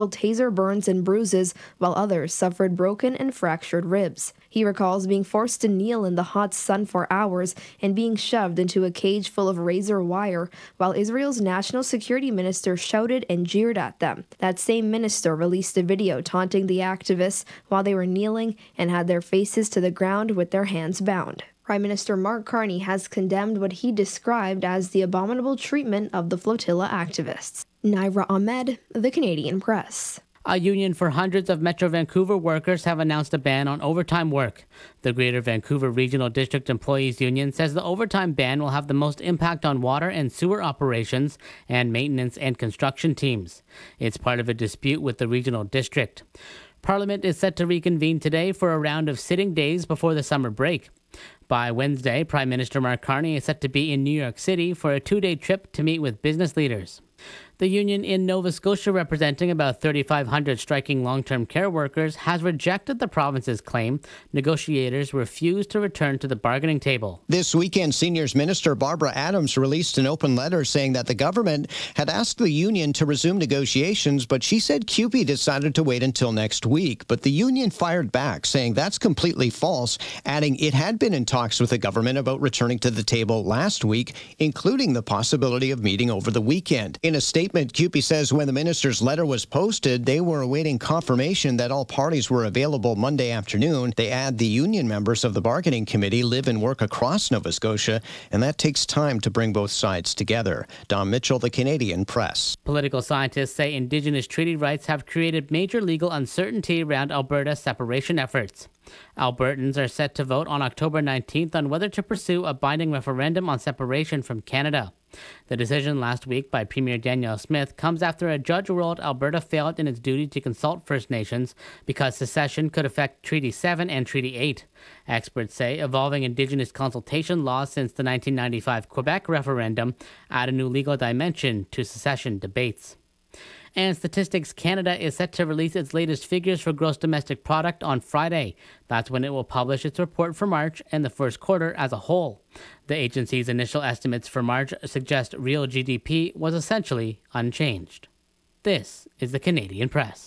taser burns and bruises, while others suffered broken and fractured ribs. He recalls being forced to kneel in the hot sun for hours and being shoved into a cage full of razor wire, while Israel's national security minister shouted and jeered at them. That same minister released a video taunting the activists while they were kneeling and had their faces to the ground with their hands bound. Prime Minister Mark Carney has condemned what he described as the abominable treatment of the flotilla activists. Naira Ahmed, The Canadian Press. A union for hundreds of Metro Vancouver workers have announced a ban on overtime work. The Greater Vancouver Regional District Employees Union says the overtime ban will have the most impact on water and sewer operations and maintenance and construction teams. It's part of a dispute with the regional district. Parliament is set to reconvene today for a round of sitting days before the summer break. By Wednesday, Prime Minister Mark Carney is set to be in New York City for a 2-day trip to meet with business leaders. The union in Nova Scotia, representing about 3,500 striking long-term care workers, has rejected the province's claim negotiators refused to return to the bargaining table. This weekend, Seniors Minister Barbara Adams released an open letter saying that the government had asked the union to resume negotiations, but she said CUPE decided to wait until next week. But the union fired back, saying that's completely false, adding it had been in talks with the government about returning to the table last week, including the possibility of meeting over the weekend. In a statement, CUPE says when the minister's letter was posted, they were awaiting confirmation that all parties were available Monday afternoon. They add the union members of the bargaining committee live and work across Nova Scotia, and that takes time to bring both sides together. Don Mitchell, The Canadian Press. Political scientists say Indigenous treaty rights have created major legal uncertainty around Alberta's separation efforts. Albertans are set to vote on October 19th on whether to pursue a binding referendum on separation from Canada. The decision last week by Premier Danielle Smith comes after a judge ruled Alberta failed in its duty to consult First Nations because secession could affect Treaty 7 and Treaty 8. Experts say evolving Indigenous consultation laws since the 1995 Quebec referendum add a new legal dimension to secession debates. And Statistics Canada is set to release its latest figures for gross domestic product on Friday. That's when it will publish its report for March and the first quarter as a whole. The agency's initial estimates for March suggest real GDP was essentially unchanged. This is the Canadian Press.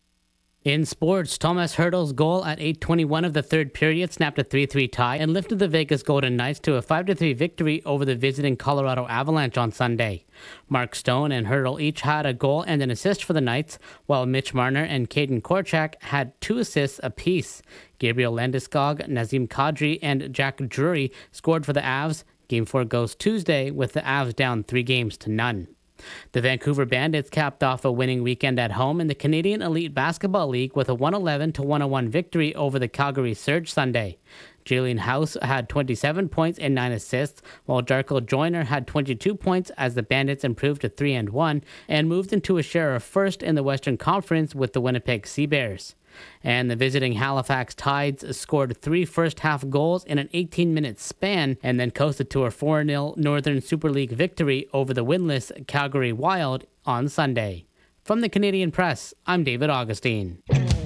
In sports, Thomas Hertl's goal at 8:21 of the third period snapped a 3-3 tie and lifted the Vegas Golden Knights to a 5-3 victory over the visiting Colorado Avalanche on Sunday. Mark Stone and Hertl each had a goal and an assist for the Knights, while Mitch Marner and Caden Korchak had 2 assists apiece. Gabriel Landeskog, Nazem Kadri, and Jack Drury scored for the Avs. Game 4 goes Tuesday, with the Avs down 3-0. The Vancouver Bandits capped off a winning weekend at home in the Canadian Elite Basketball League with a 111-101 victory over the Calgary Surge Sunday. Jalen House had 27 points and 9 assists, while Darko Joyner had 22 points as the Bandits improved to 3-1 and moved into a share of first in the Western Conference with the Winnipeg Sea Bears. And the visiting Halifax Tides scored 3 first-half goals in an 18-minute span and then coasted to a 4-0 Northern Super League victory over the winless Calgary Wild on Sunday. From the Canadian Press, I'm David Augustine.